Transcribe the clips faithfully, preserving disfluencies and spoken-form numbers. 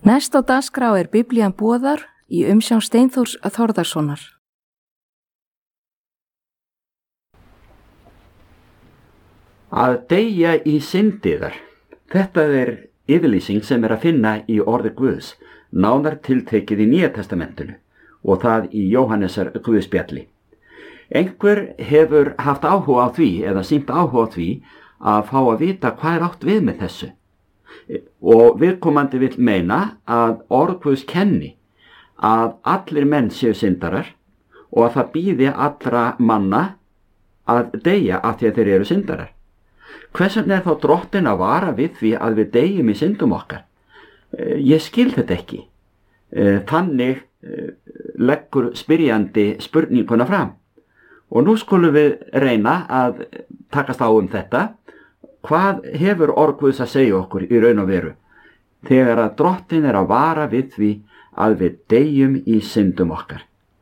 Næst á dagskrá er Biblían boðar í umsjón Steinþórs Þórðarsonar. Að deyja í syndiðar. Þetta er yfirlýsing sem er að finna í orði Guðs, nánar tiltekið í Nýja testamentinu og það í Jóhannesar Guðspjalli. Einhver hefur haft áhuga á því eða sýnt áhuga á því að fá að vita hvað er átt við með þessu. Og viðkomandi vill meina að orð Guðs kenni að allir menn séu syndarar og að það bíði allra manna að deyja af því að þeir eru syndarar. Hvers vegna er þá Drottinn að vara við því að við deyjum í syndum okkar? Ég skil þetta ekki. Þannig leggur spyrjandi spurninguna fram. Og nú skulum við reyna að takast á um þetta. Hvað hefur orð Guðs að segja okkur í raun og veru þegar að Drottinn er að vara við því að við deyjum í syndum okkar?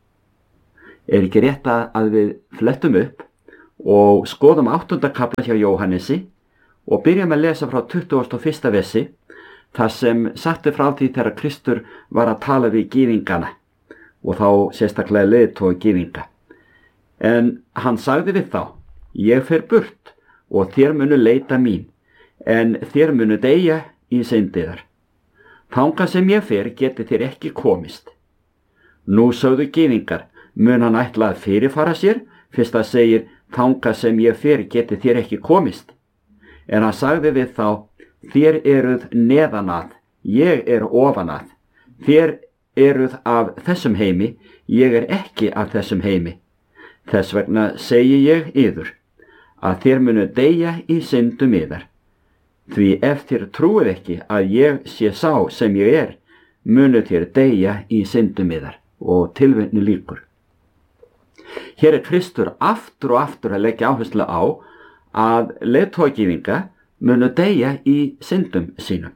Er ekki rétt að við flettum upp og skoðum áttunda kafla hjá Jóhannesi og byrjum að lesa frá tuttugasta og fyrsta versi þar sem sagt er frá því þegar Kristur var að tala við gyðingana og þá sérstaklega leiðtoga gyðinga. En hann sagði við þá: ég fer burt og þér munu leita mín, en þér munu deyja í syndiðar. Þangað sem ég fer geti þér ekki komist. Nú sögðu gyðingar: mun hann ætla að fyrirfara sér, fyrst það segir þangað sem ég fer geti þér ekki komist. En hann sagði við þá: þér eruð neðan að, ég er ofan að. Þér eruð af þessum heimi, ég er ekki af þessum heimi. Þess vegna segi ég yður að þér munu deyja í syndum yðar. Því ef þér trúið ekki að ég sé sá sem ég er, munu þér deyja í syndum yðar. Og tilvitnu lýkur. Hér er Kristur aftur og aftur að leggja áherslu á að leiðtogagyðinga munu deyja í syndum sínum.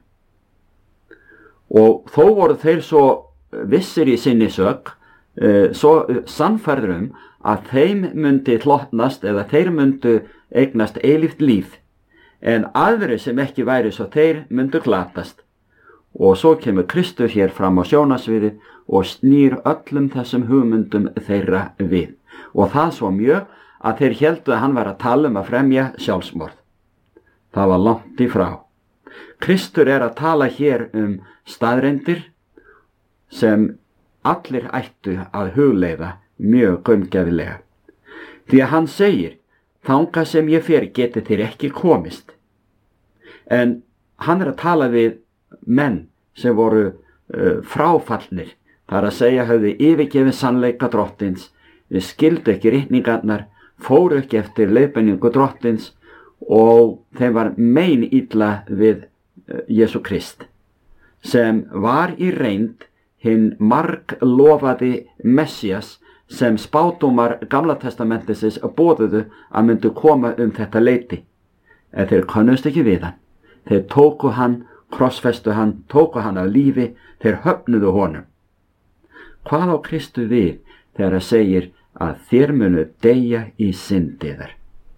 Og þó voru þeir svo vissir í sinni sök, svo sannfærður um að þeim myndi hlotnast eða þeir myndu eignast eilíft líf, en aðri sem ekki væri svo þeir myndu glatast. Og svo kemur Kristur hér fram á sjónasviði og snýr öllum þessum hugmyndum þeirra við. Og það svo mjög að þeir héldu að hann var að tala um að fremja sjálfsmorð. Það var langt í frá. Kristur er að tala hér um staðreyndir sem allir ættu að hugleiða mjög gaumgæfilega. Því að hann segir: þangað sem ég fer geti þér ekki komist. En hann er að tala við menn sem voru uh, fráfallnir, það er að segja höfðu yfirgefið sannleika Drottins, við skildu ekki ritningarnar, fóru ekki eftir leiðbeiningu Drottins og þeim var mein illa við uh, Jesú Krist, sem var í reynd hinn marglofaði Messías sem spádómar Gamla testamentisins boðuðu að myndu koma um þetta leyti. En þeir kannust ekki við hann. Þeir tóku hann, krossfestu hann, tóku hann af lífi, þeir höfnuðu honum. Hvað á Kristu við þegar það segir að þér munu deyja í syndiðar?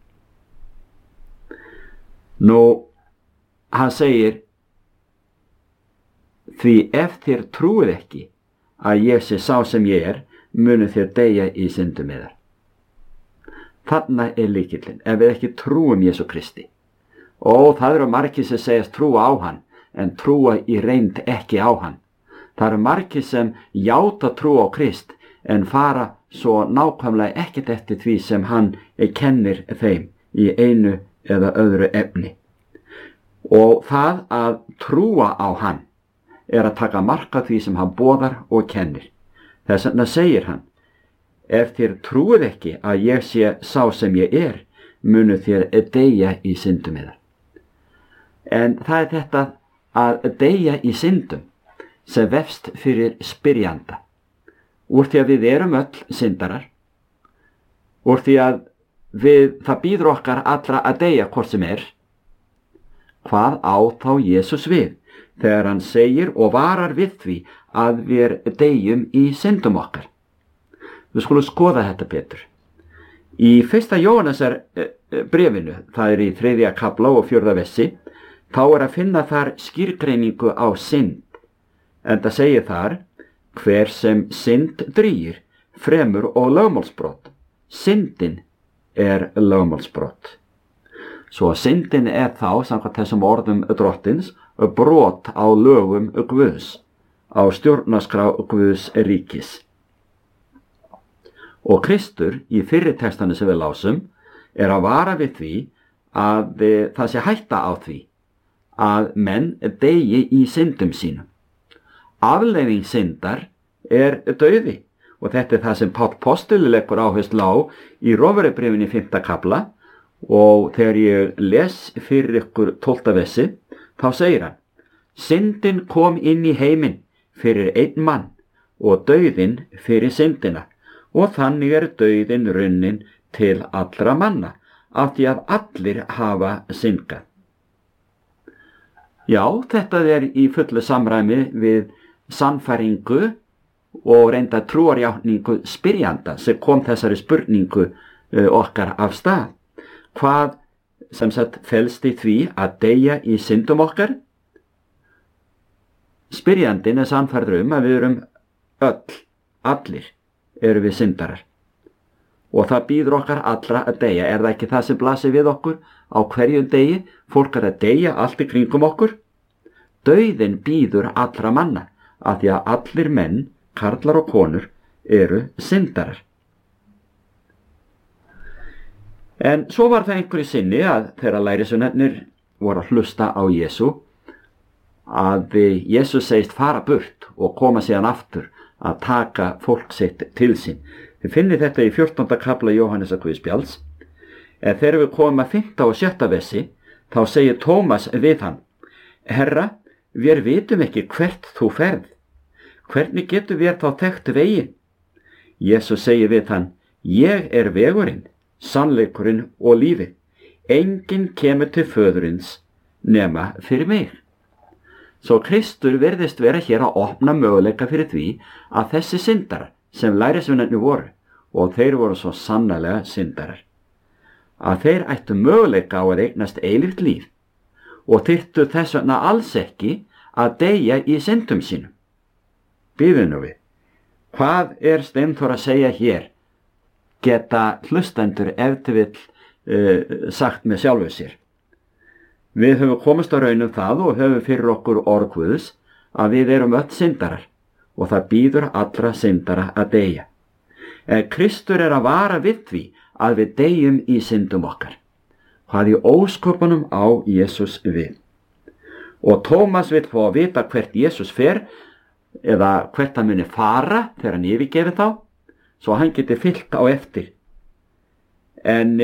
Nú, hann segir: því ef þér trúið ekki að ég sé sá sem ég er, munu þér deyja í syndum yðar. Þarna er lykillinn, ef við ekki trúum Jesú Kristi. Og það eru margir sem segjast trúa á hann, en trúa í reynd ekki á hann. Það eru margir sem játa trú á Krist, en fara svo nákvæmlega ekkert eftir því sem hann kennir þeim í einu eða öðru efni. Og það að trúa á hann er að taka mark á því sem hann boðar og kennir. Þess vegna segir hann: ef þér trúið ekki að ég sé sá sem ég er, munu þér deyja í syndum yðar. En það er þetta að deyja í syndum sem vefst fyrir spyrjanda. Úr því að við erum öll syndarar, úr því að við, það býður okkar allra að deyja hvort sem er. Hvað á þá Jesús við þegar hann segir og varar við því að við deyjum í syndum okkar? Við skulum skoða þetta betur. Í fyrsta Jóhannesar bréfinu, það er í þriðja kafla og fjórða versi, þá er að finna þar skýrgreiningu á synd. enda segir þar: hver sem synd drýgir fremur og lögmálsbrot. Syndin er lögmálsbrot. Svo syndin er þá, samkvæmt þessum orðum drottins, brot á lögum Guðs, á stjórnarskrá Guðs ríkis. Og Kristur í fyrri textanu sem við lásum er að vara við því að e, það sé hætta á því að menn deyi í syndum sínum. Afleiðing syndar er dauði, og þetta er það sem Páll postuli leggur áherslu á í Rómverjabréfinu í fimmta kafla, og þegar ég les fyrir ykkur tólfta versi, þá segir hann: syndin kom inn í heiminn fyrir einn mann og dauðinn fyrir syndina, og þannig er dauðinn runnin til allra manna, af því að allir hafa syndgað. Já, þetta er í fullu samræmi við sannfæringu og reynda trúarjátningu spyrjanda sem kom þessari spurningu uh, okkar af stað. Hvað sem sagt felst í því að deyja í syndum okkar? Spyrjandinn er sannfærður um að við erum öll, allir, eru við syndarar. Og það býður okkar allra að deyja. Er það ekki það sem blasir við okkur á hverjum degi? Fólk er að deyja allt í kringum okkur. Dauðinn býður allra manna, af því að allir menn, karlar og konur, eru syndarar. En svo var það einhverju sinni að þegar lærisveinarnir voru að hlusta á Jesú, að Jesús segist fara burt og koma síðan aftur að taka fólk sitt til sín. Þið finnir þetta í fjórtánda kafla Jóhannesar Guðspjalls. En þegar við komum að fimmta og sjötta versi, þá segir Tómas við hann: Herra, við vitum ekki hvert þú ferð. Hvernig getur við þá þekkt veginn? Jesús segir við hann: Ég er vegurinn, sannleikurinn og lífið. Enginn kemur til föðurins nema fyrir mig. Svo Kristur virðist vera hér að opna möguleika fyrir því að þessi syndarar sem lærisveinarnir voru, og þeir voru svo sannarlega syndarar, að þeir ættu möguleika á að eignast eilíft líf og þyrftu þess vegna alls ekki að deyja í syndum sínum. Bíðum nú við. Hvað er Steinþór að segja hér? Geta hlustendur ef til vill uh, sagt með sjálfu sér. Við höfum komist á raun um það og höfum fyrir okkur orð Guðs að við erum öll syndarar og það býður allra syndara að deyja. En Kristur er að vara við því að við deyjum í syndum okkar. Hvað í ósköpunum á Jesús við? Og Tómas vill fá að vita hvert Jesús fer eða hvert hann muni fara þegar hann yfirgefi þá, svo hann geti fylgt á eftir. En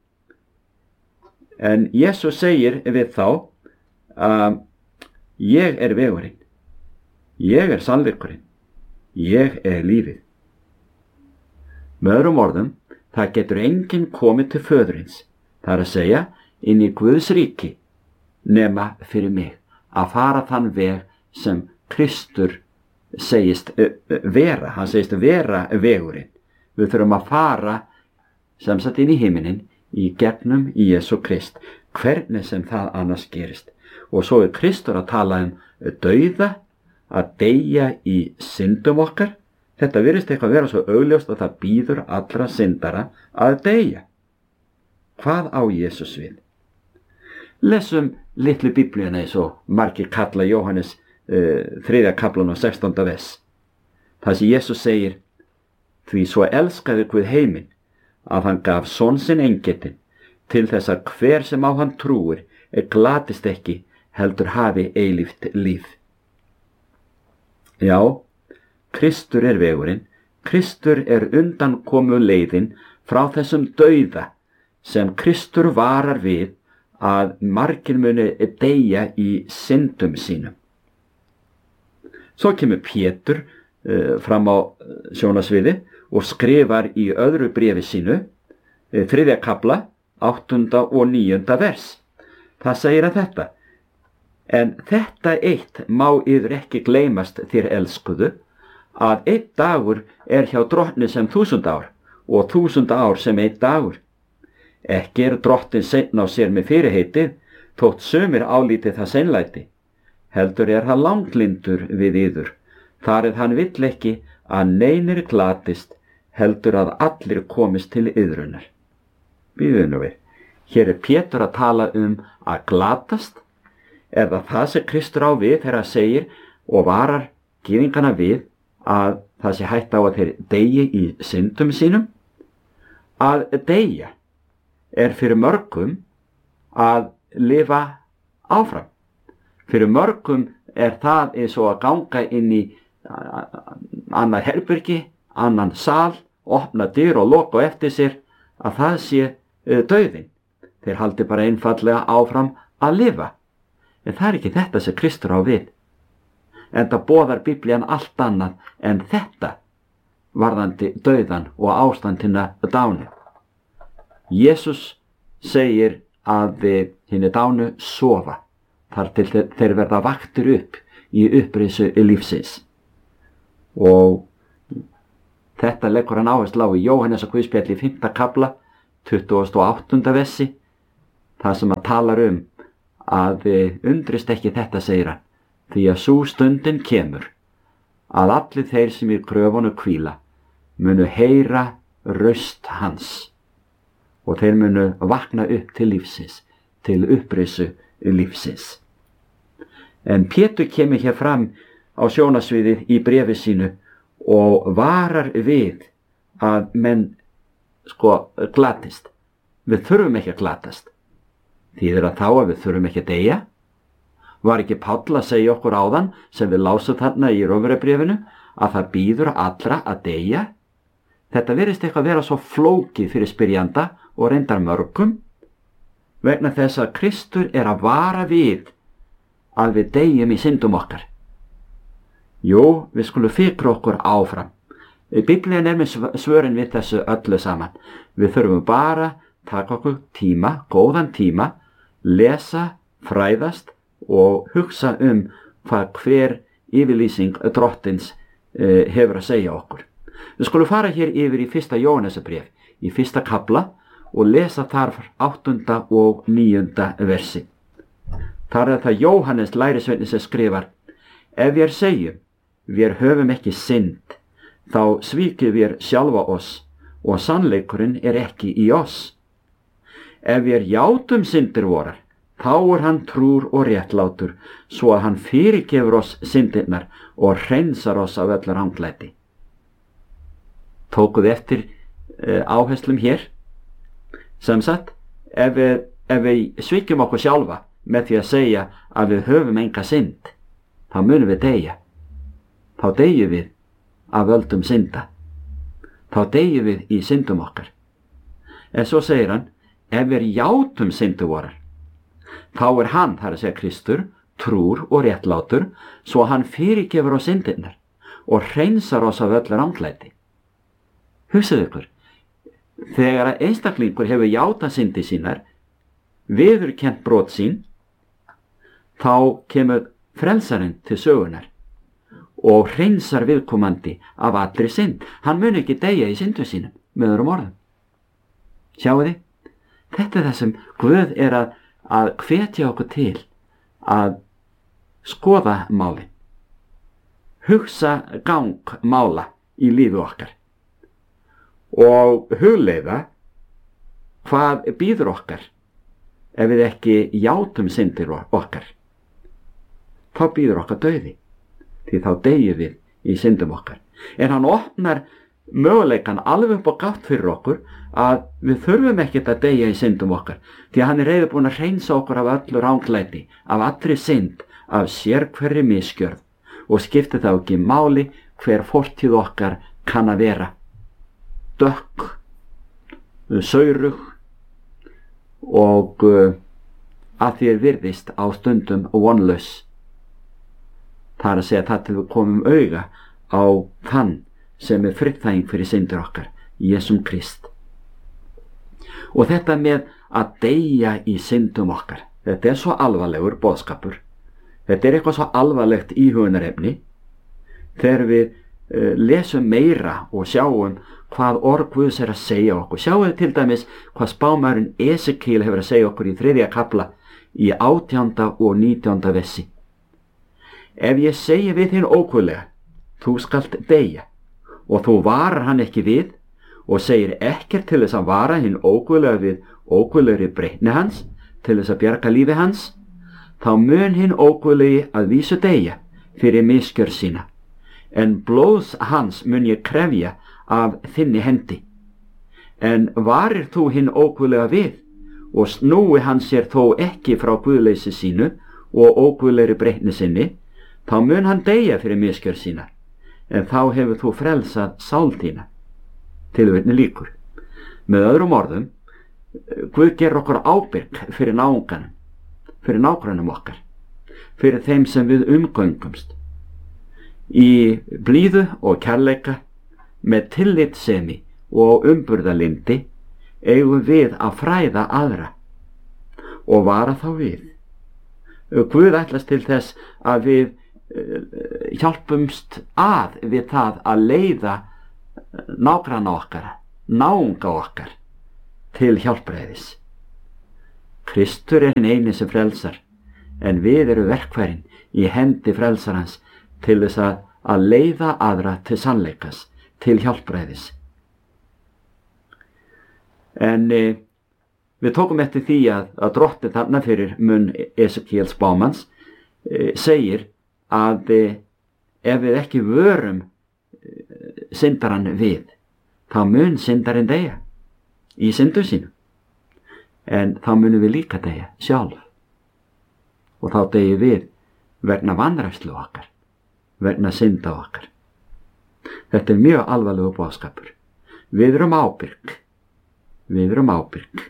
En Jesús segir við þá að ég er vegurinn, ég er sannleikurinn, ég er lífið. Með öðrum orðum, það getur enginn komið til föðurins, það er að segja inn í Guðs ríki, nema fyrir mig, að fara þann veg sem Kristur segist vera, hann segist vera vegurinn. Við þurfum að fara sem sagt inn í himinin, í gegnum í Jesú Krist, hvernig sem það annars gerist. Og svo er Kristur að tala um dauða, að deyja í syndum okkar. Þetta virðist eitthvað vera svo augljóst að það býður allra syndara að deyja. Hvað á Jesús við? Lesum litlu biblíuna eins og margir kalla Jóhannes uh, þriðja kaflan og sextánda vers. Það sem Jesús segir: Því svo elskaði Guð heiminn, að hann gaf son sinn eingetinn, til þess að hver sem á hann trúir er glatist ekki, heldur hafi eilíft líf. Já, Kristur er vegurinn, Kristur er undankomu leiðin frá þessum dauða sem Kristur varar við að margir muni deyja í syndum sínum. Svo kemur Pétur uh, fram á sjónasviði og skrifar í öðru bréfi sínu, þriðja kafla, áttunda og níunda vers. Það segir að þetta: En þetta eitt má yður ekki gleymast, þér elskuðu, að einn dagur er hjá drottni sem þúsund ár og þúsund ár sem einn dagur. Ekki er drottin seinn á sér með fyrirheitið, þótt sumir álítið það seinlæti. heldur er hann langlindur við yður. Þar er hann vill ekki að neinir glatist, heldur að allir komist til yðrunar. Bíðum nú við. Hér er Pétur að tala um að glatast. Er það það sem Kristur á við þegar hann segir og varar gyðingana við að það sé hætt á að þeir deyi í syndum sínum? Að deyja er fyrir mörgum að lifa áfram. Fyrir mörgum er það eins og að ganga inn í annar herbyrgi, annan sal, opna dyr og loka eftir sér, að það sé dauðinn. Þeir haldi bara einfallega áfram að lifa. En það er ekki þetta sem Kristur á við. En það boðar Biblían allt annað en þetta varðandi dauðan og ástandina dánu. Jesús segir að hinni dánu sofa, þar til þeir verða vaktir upp í upprisu lífsins. Og þetta leggur hann áherslu á í Jóhannesar guðspjalli í fimmta kafla, tuttugasta og áttunda versi, það sem hann talar um að undrist ekki þetta, segir hann, því að sú stundin kemur að allir þeir sem í gröfunum hvíla munu heyra raust hans og þeir munu vakna upp til lífsins, til upprisu lífsins. En Pétur kemur hér fram á sjónasviðið í bréfi sínu og varar við að menn sko glatist. Við þurfum ekki að glatast. Þýðir að þá að við þurfum ekki að deyja? Var ekki Páll að segja okkur áðan sem við lásum þarna í Rómverjabréfinu að það bíður allra að deyja? Þetta virðist eitthvað vera svo flókið fyrir spyrjanda og reyndar mörgum vegna þess að Kristur er að vara við að við deyjum í syndum okkar. Jú, við skulum fikra okkur áfram. Biblían er með svörin við þessu öllu saman. Við þurfum bara taka okkur tíma, góðan tíma, lesa, fræðast og hugsa um hvað hver yfirlýsing drottins uh, hefur að segja okkur. Við skulum fara hér yfir í fyrsta Jóhannesarbréf, í fyrsta kafla og lesa þar áttunda og níunda versi. Þar er það Jóhannes lærisveinninn sem skrifar: Ef við segjum, við höfum ekki synd, þá svíkjum við sjálfa oss og sannleikurinn er ekki í oss. Ef við játum syndir vorar, þá er hann trúr og réttlátur, svo að hann fyrirgefur oss syndirnar og hreinsar oss af öllu ranglæti. Tókuð eftir uh, áherslum hér? Sem sagt, ef við, ef við svíkjum okkur sjálfa með því að segja að við höfum enga synd, þá munum við deyja. Þá deyjum við af völdum synda. Þá deyjum við í syndum okkar. En svo segir hann, ef við játum syndir vorar, þá er hann, það er að segja Kristur, trúr og réttlátur, svo hann fyrirgefur oss syndirnar og hreinsar oss af öllu ranglæti. Hugsið ykkur, þegar að einstaklingur hefur játað syndir sínar, viðurkennt brot sín, þá kemur frelsarinn til sögunar og hreinsar viðkomandi af allri synd. Hann mun ekki deyja í syndum sínum, með öðrum orðum. Sjáu þið? Þetta er það sem Guð er að, að hvetja okkur til að skoða málin. Hugsa gang mála í lífi okkar og hugleiða hvað býður okkar ef við ekki játum syndir okkar. Þá býður okkar dauði, því þá deyjum við í syndum okkar. En hann opnar möguleikan alveg upp á gátt fyrir okkur að við þurfum ekkert að deyja í syndum okkar, því að hann er reiðubúinn að hreinsa okkur af öllu ranglæti, af allri synd, af sérhverri misgjörð, og skiptir þá ekki máli hver fortíð okkar kann að vera. Dökk, saurug og uh, að því er virðist á stundum vonlaus. Það er að segja það til við komum auga á þann sem er friðþæging fyrir syndir okkar, Jesúm Krist. Og þetta með að deyja í syndum okkar, þetta er svo alvarlegur boðskapur. Þetta er eitthvað svo alvarlegt íhugunarefni þegar við uh, lesum meira og sjáum hvað orð Guðs er að segja okkur. Sjáum til dæmis hvað spámaðurinn Esekíel hefur að segja okkur í þriðja kafla í átjánda og nítjánda versi. ef ég segi við hinn óguðlega, þú skalt deyja, og þú varar hann ekki við og segir ekkert til þess að vara hinn óguðlega við óguðlegri breytni hans til þess að bjarga lífi hans, þá mun hinn óguðlegi að vísu deyja fyrir misgjörð sína, en blóðs hans mun ég krefja af þinni hendi. En varir þú hinn óguðlega við og snúi hann sér þó ekki frá guðleysi sínu og óguðlegri breytni sinni, þá mun hann deyja fyrir misgjörð sína, en þá hefur þú frelsað sál þína. Tilvitni lýkur. Með öðrum orðum, Guð gerir okkur ábyrg fyrir náunganum, fyrir nágrannum okkar, fyrir þeim sem við umgöngumst, í blíðu og kærleika, með tillitssemi og umburðarlyndi eigum við að fræða aðra og vara þá við. Guð ætlast til þess að við hjálpumst að við það að leiða nágranna okkar, náunga okkar til hjálpræðis. Kristur er hinn eini sem frelsar, en við erum verkfærin í hendi frelsarans til þess að, að leiða aðra til sannleikas, til hjálpræðis. En e, við tókum eftir því að, að drottinn þarna fyrir munn Esekíels spámanns e, segir að e, ef við ekki vörum e, syndaran við, þá mun syndarinn deyja í syndum sínum, en þá munum við líka deyja sjálf, og þá deyjum við vegna vanrækslu okkar, vegna synda okkar. Þetta er mjög alvarlegur boðskapur. Við erum ábyrg, við erum ábyrg.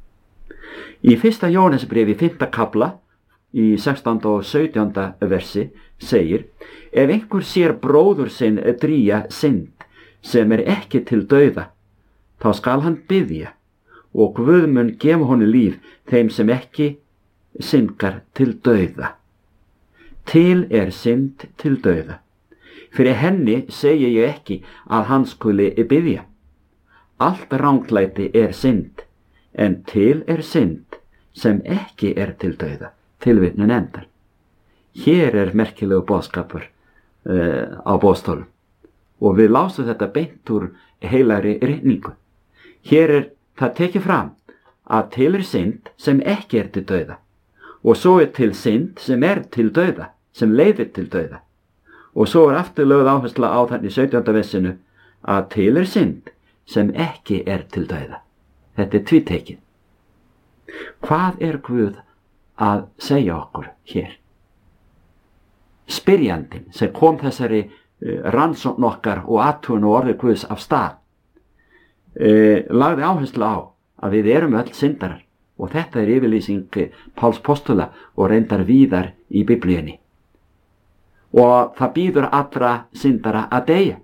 Í fyrsta Jóhannesbréfi fimmta kafla, í sextánda og sautjánda versi, segir: ef einhver sér bróður sinn drýja synd sem er ekki til dauða, þá skal hann biðja, og Guð mun gefa honum líf þeim sem ekki syndgar til dauða. Til er synd til dauða. Fyrir henni segi ég ekki að hann skuli biðja. Allt ranglæti er synd, en til er synd sem ekki er til dauða. Tilvitnun endar. Hér er merkilegu boðskapur uh, á boðstólum, og við lásum þetta beint úr heilagri ritningu. Hér er það tekið fram að til er synd sem ekki er til dauða, og svo er til synd sem er til dauða, sem leiðir til dauða. Og svo er aftur lögð áhersla á þannig í sautjánda versinu að til er synd sem ekki er til dauða. Þetta er tvítekið. Hvað er Guð að segja okkur hér? Spyrjandinn sem kom þessari uh, rannsókn okkar og athugun og orði Guðs af stað uh, lagði áherslu á að við erum öll syndarar, og þetta er yfirlýsing Páls postula og reyndar víðar í Biblíunni. Og það býður allra syndara að deyja.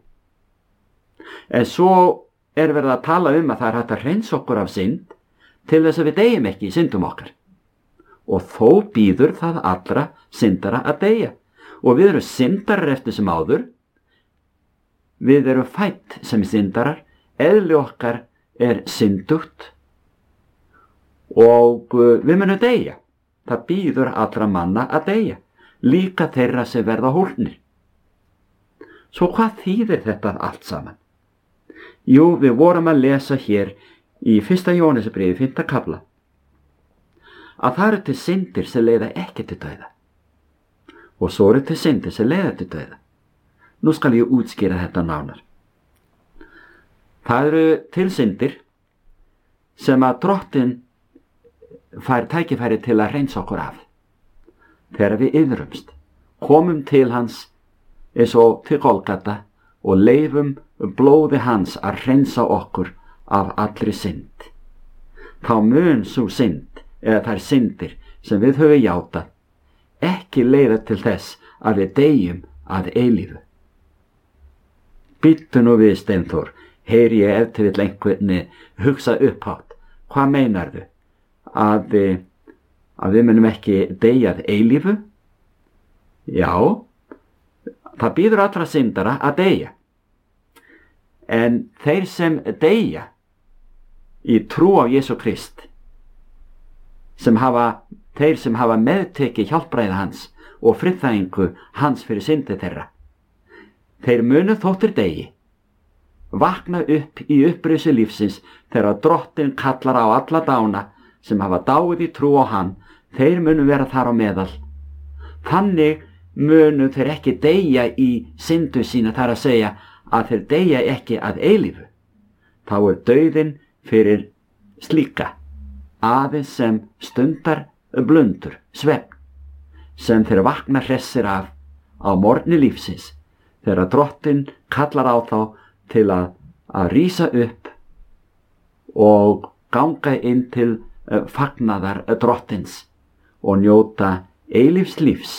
En svo er verið að tala um að það er hægt að hreinsa okkur af synd til þess að við deyjum ekki í syndum okkar. Og þó býður það allra syndara að deyja. Og við erum syndarar eftir sem áður. Við erum fædd sem syndarar, eðli okkar er syndugt og við munum deyja. Það býður allra manna að deyja, líka þeirra sem verða hólnir. Svo hvað þýðir þetta allt saman? Jú, við vorum að lesa hér í fyrsta Jóhannesbréfi fimmta kafla að það eru til syndir sem leiða ekki til dauða, og svo eru til syndir sem leiða til dauða. Nú skal ég útskýra þetta nánar. Það eru til syndir sem að drottinn fær tækifæri til að hreinsa okkur af. Þegar við iðrumst, komum til hans eins og til Golgata og leifum blóði hans að hreinsa okkur af allri synd. Þá mun sú synd, eða þær syndir sem við höfum játað, ekki leiða til þess að við deyjum að eilífu. Bíddu nú við, Steinþór, heyri ég ef til vill einhverni hugsa upphátt. Hvað meinarðu? Að, að við munum ekki deyja að eilífu? Já, það býður allra syndara að deyja. En þeir sem deyja í trú á Jesú Krist, sem hafa, þeir sem hafa meðtekið hjálpræði hans og friðþægingu hans fyrir syndi þeirra. Þeir munu þóttir degi vakna upp í upprisu lífsins þegar Drottinn kallar á alla dána sem hafa dáið í trú á hann, þeir munu vera þar á meðal. Þannig munu þeir ekki deyja í syndu sína, þar að segja að þeir deyja ekki að eilífu. Þá er dauðinn fyrir slíka aðeins sem stundar blundur, svefn, sem þeir vakna hressir af á morgni lífsins, þegar Drottinn kallar á þá til að, að rísa upp og ganga inn til uh, fagnaðar uh, Drottins og njóta eilífs lífs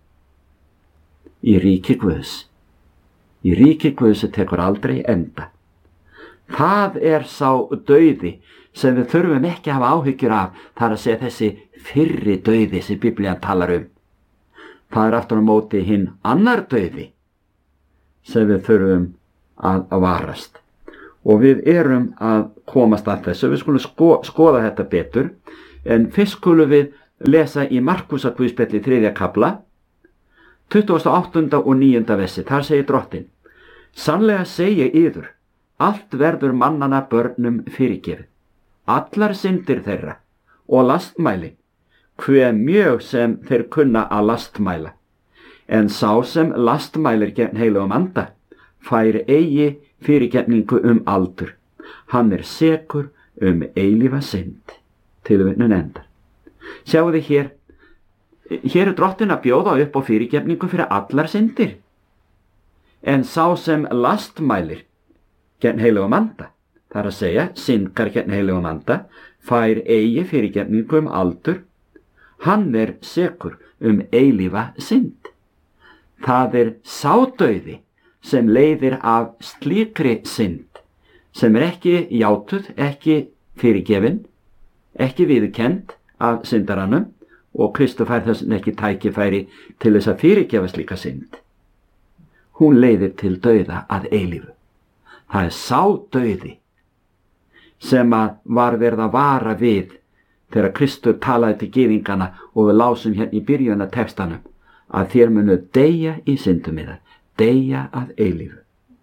í ríki Guðs. Í ríki Guðs tekur aldrei enda. Það er sá dauði sem við þurfum ekki að hafa áhyggjur af, þar að segja þessi fyrri dauði sem Biblían talar um. Það er aftur á móti hinn annar dauði sem við þurfum að, að varast. Og við erum að komast að þessu, við skulum sko, skoða þetta betur, en fyrst skulum við lesa í Markúsarguðspjalli þriðja kafla, tuttugasta og áttunda og níunda versi. Þar segir Drottinn: Sannlega segi yður, allt verður mannanna börnum fyrirgefið, allar syndir þeirra og lastmæli, hve mjög sem þeir kunna að lastmæla. En sá sem lastmælir gegn heilugum anda fær eigi fyrirgefningu um aldur. Hann er sekur um eilífa synd. Tilvitnun endar. Sjáu þið hér, hér er Drottinn að bjóða upp á fyrirgefningu fyrir allar syndir. En sá sem lastmælir gegn heilugum anda, það er að segja syndgar gegn heilugum anda, fær eigi fyrirgefningu um aldur. Hann er sekur um eilífa synd. Það er sá dauði sem leiðir af slíkri synd, sem er ekki játuð, ekki fyrirgefin, ekki viðurkennd af syndaranum, og Kristur fær þess ekki tækifæri til þess að fyrirgefa slíka synd. Hún leiðir til dauða að eilífu. Það er sá dauði sem að var verið að vara við þegar Kristur talaði til gyðingana, og við lásum hérna í byrjun af textanum að þér munu deyja í syndum yðar, deyja að eilífu.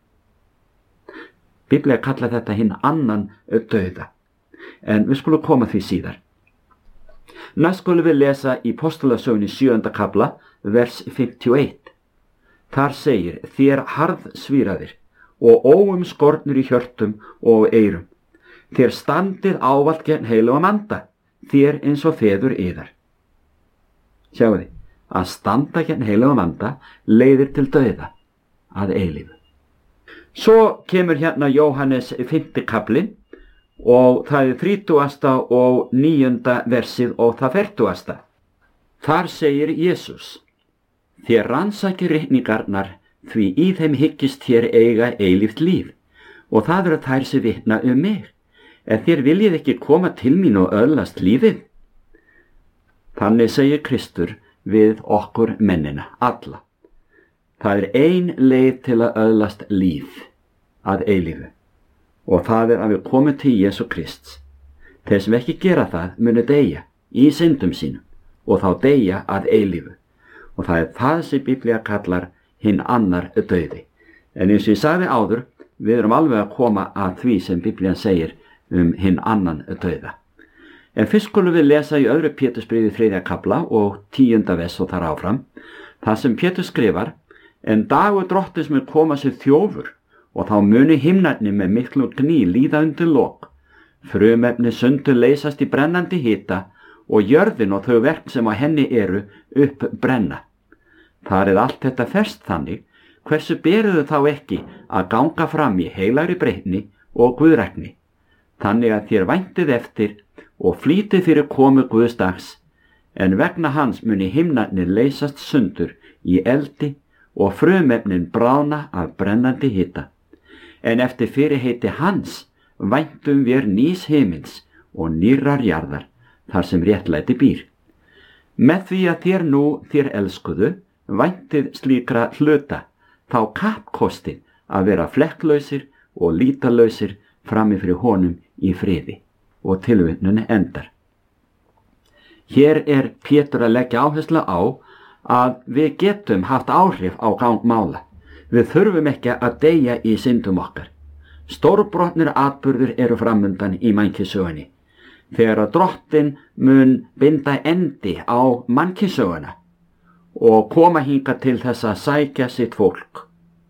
Biblía kallar þetta hinn annan dauða, en við skulum koma því síðar. Næst skulum við lesa í Postulasögunni sjöunda kafla, vers fimmtíu og eitt. Þar segir: Þér harðsvíraðir og óumskornir í hjörtum og eyrum, þér standið ávallt gegn heilugum anda, þér eins og feður yðar. Sjáu þið, að standa gegn heilugum anda leiðir til dauða að eilífu. Svo kemur hérna Jóhannes fimmti kaflinn, og það er þrítugasta og níunda versið og það fertugasta. Þar segir Jesús: Þér rannsakið ritningarnar, því í þeim hyggist þér eiga eilíft líf, og það eru þær sem vitna um mig. En þér viljið ekki koma til mín og öðlast lífið? Þannig segir Kristur við okkur mennina, alla. Það er ein leið til að öðlast líf að eilífu, og það er að við komum til Jesú Krists. Þeir sem ekki gera það munu deyja í syndum sínum, og þá deyja að eilífu. Og það er það sem Biblía kallar hinn annar dauði. En eins og ég sagði áður, við erum alveg að koma að því sem Biblían segir um hinn annan dauða. En fyrst skulum við lesa í öðru Pétursbréfi þriðja kafla og tíunda vers og þar áfram, það sem Pétur skrifar: En dagur Drottins mun koma sér þjófur, og þá muni himnarnir með miklu gný líða undir lok. Frumefni sundur leysast í brennandi hita, og jörðin og þau verk sem á henni eru upp brenna. Þar er allt þetta ferst þannig, hversu beruðu þá ekki að ganga fram í heilagri breytni og guðrækni, þannig að þér væntið eftir og flýtið fyrir komu Guðs dags, en vegna hans muni himnarnir leysast sundur í eldi og frumefnin bráðna af brennandi hita. En eftir fyrirheiti hans væntum við nýs himins og nýrrar jarðar, þar sem réttlæti býr. Með því að þér nú, þér elskuðu, væntið slíkra hluta, þá kappkostið að vera flekklausir og lítalausir frammi fyrir honum í friði. Og tilvitnun endar. Hér er Pétur að leggja áherslu á að við getum haft áhrif á gang mála. Við þurfum ekki að deyja í syndum okkar. Stórbrotnir atburður eru framundan í mannkynssögunni. Þegar að Drottinn mun binda endi á mannkynssöguna og koma hingað til þess að sækja sitt fólk.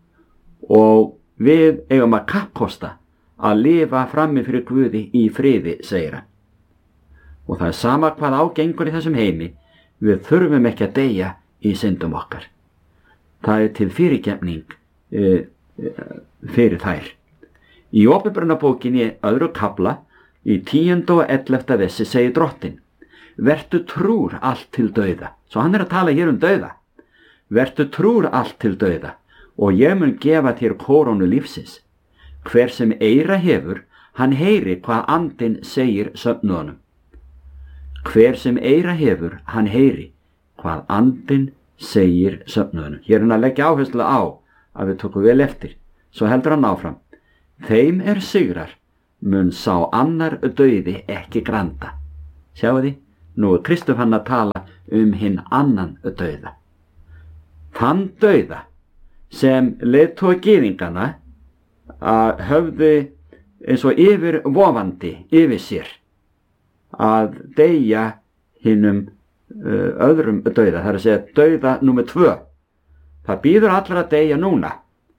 Og við eigum að kappkosta að lifa frammi fyrir Guði í friði, segir hann. Og það er sama hvað ágengur í þessum heimi, við þurfum ekki að deyja í syndum okkar. Það er til fyrirgefning e, e, fyrir þær. Í Opinberunarbókinni öðru kafla, í tíunda og ellefta vessi segir Drottinn: vertu trúr allt til dauða. Svo hann er að tala hér um dauða. Vertu trúr allt til dauða, og ég mun gefa þér kórónu lífsins. Hver sem eyra hefur, hann heyri hvað andinn segir söfnuðunum. Hver sem eyra hefur, hann heyri hvað andinn segir söfnuðunum. Hér er hann að leggja áherslu á að við tökum vel eftir. Svo heldur hann áfram: þeim er sigrar, mun sá annar dauði ekki granda. Sjáu því, nú er Kristur hann að tala um hinn annan dauða. Þann dauða sem leiðtogi gyðinganna að höfðu eins og yfir vofandi yfir sér að deyja hinnum uh, öðrum dauða, það er að segja dauða númer tvö. Það býður allir að deyja núna,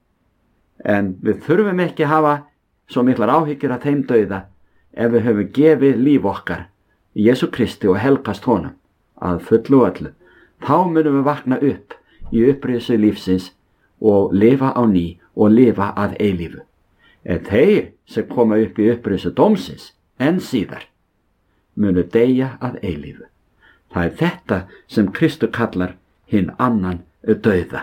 en við þurfum ekki að hafa svo miklar áhyggjur af þeim dauða ef við höfum gefið líf okkar í Jesú Kristi og helgast honum að fullu og öllu. Þá munum við vakna upp í upprisu lífsins og lifa á ný og lifa að eilífu. En þeir sem koma upp í upprisu dómsins en síðar munu deyja að eilífu. Það er þetta sem Kristur kallar hinn annan dauða.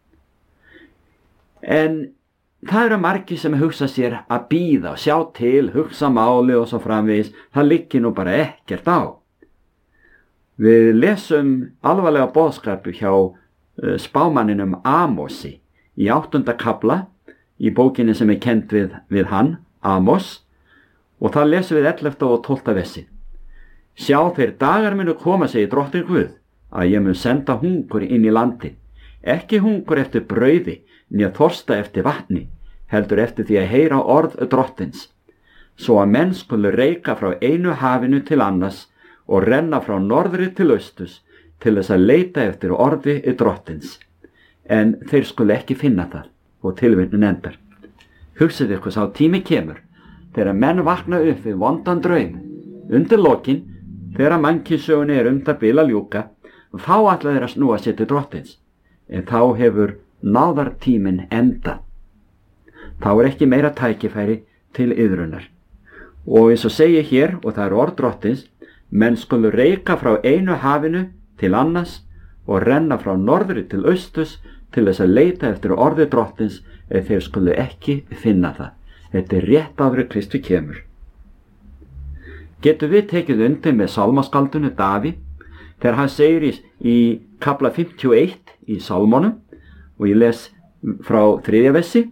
En það eru margir sem hugsa sér að bíða og sjá til, hugsa máli og svo framvegis. Það liggir nú bara ekkert á. Við lesum alvarlega boðskapu hjá uh, spámanninum Amosi í áttunda kafla í bókinni sem er kennd við, við hann, Amos, og það lesum við ellefta og tólfta vessi. Sjá, þeir dagar munu koma, segir Drottinn Guð, að ég mun senda hungur inn í landi, ekki hungur eftir brauði, né þorsta eftir vatni, heldur eftir því að heyra orð Drottins, svo að menn skulu reika frá einu hafinu til annars og renna frá norðri til austurs til þess að leita eftir orði Drottins, en þeir skulu ekki finna það. Og tilvitnun endar. Hugsið ykkur, sá tími kemur þegar menn vakna upp við vondan draum undir lokin, þegar mannkynssögunni er um það bil að ljúka, þá ætla þeir að snúa sér til Drottins, en þá hefur náðartíminn endað. Þá er ekki meira tækifæri til iðrunar. Og eins og segir hér, og það er orð Drottins: menn skulu reika frá einu hafinu til annars og renna frá norðri til austurs til þess að leita eftir orði Drottins, ef þeir skulu ekki finna það. Þetta er rétt áður en Kristur kemur. Getum við tekið undir með sálmaskaldinu Davíð þegar hann segir í, í kafla fimmtíu og eitt í Sálmonum, og ég les frá þriðja vessi: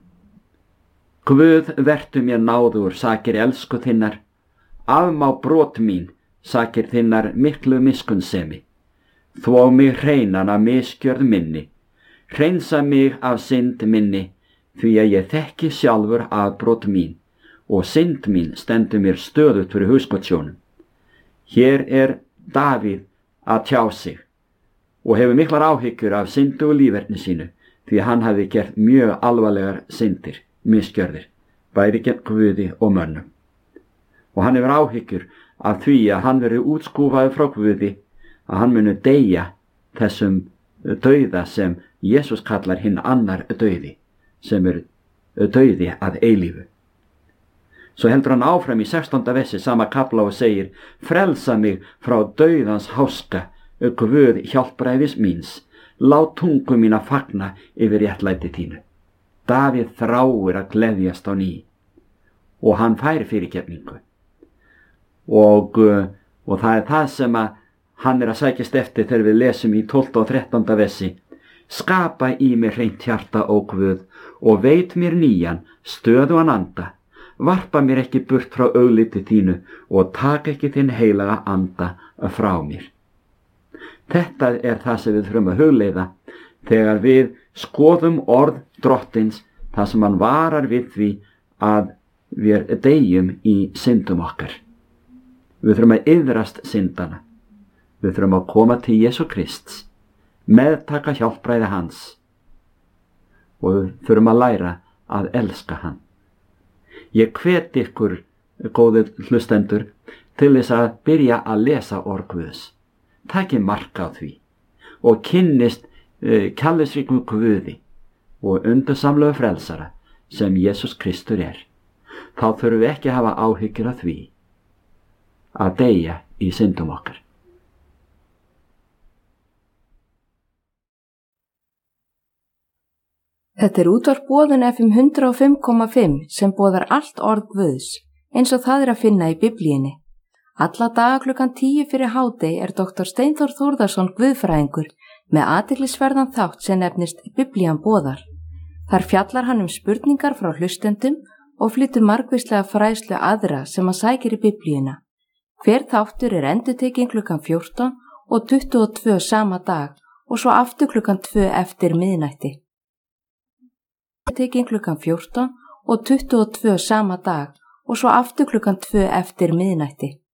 Guð, vertu mér náður sakir elsku þinnar, afmá brot mín sakir þinnar miklu miskunnsemi, þvó mig hreinan af misgjörð minni, hreinsa mig af synd minni, því að ég þekki sjálfur afbrot mín og synd mín stendur mér stöðugt fyrir hugskotssjónum. Hér er Davíð að tjá sig og hefur miklar áhyggjur af syndu og líferni sínu, því að hann hafi gert mjög alvarlegar syndir, misgjörðir, bæði gegn Guði og mönnum. Og hann hefur áhyggjur af því að hann veri útskúfaður frá Guði, að hann muni deyja þessum dauða sem Jesús kallar hinn annar dauði, sem er dauði að eilífu. Svo heldur hann áfram í sextánda vessi sama kafla og segir: frelsa mig frá dauðans háska, Guð hjálpræðis míns, lát tungu mína fagna yfir réttlæti þínu. Davíð þráir að gleðjast á ný og hann fær fyrirgefningu. Og, og það er það sem að hann er að sækjast eftir þegar við lesum í tólfta og þrettánda vessi: skapa í mér hreint hjarta, ó Guð, og veit mér nýjan, stöðugan anda, varpa mér ekki burt frá augliti þínu og taka ekki þinn heilaga anda frá mér. Þetta er það sem við þurfum að hugleiða þegar við skoðum orð Drottins, það sem hann varar við því að við deyjum í syndum okkar. Við þurfum að iðrast syndana. Við þurfum að koma til Jesú Krists, meðtaka hjálpræði hans og við þurfum að læra að elska hann. Ég hvet ykkur, góðir hlustendur, til þess að byrja að lesa orð Guðs. Takið mark á því og kynnist uh, kærleiksríkum Guði og undursamlegu frelsara sem Jesús Kristur er. Þá þurfum við ekki að hafa áhyggjur af því að deyja í syndum okkar. Þetta er útvarp Boðun F M hundrað og fimm komma fimm sem boðar allt orð Guðs, eins og það er að finna í Biblíunni. Alla daga klukkan tíu fyrir hádegi er doktor Steinþór Þórðarson guðfræðingur með athyglisverðan þátt sem nefnist Biblían boðar. Þar fjallar hann um spurningar frá hlustendum og flytur margvíslega fræðslu aðra sem að sækir í Biblíuna. Hver þáttur er endurtekinn klukkan fjórtán og tuttugu og tvö sama dag og svo aftur klukkan tvö eftir miðnætti. Endurtekinn klukkan fjórtán og tuttugu og tvö sama dag og svo aftur klukkan tvö eftir miðnætti.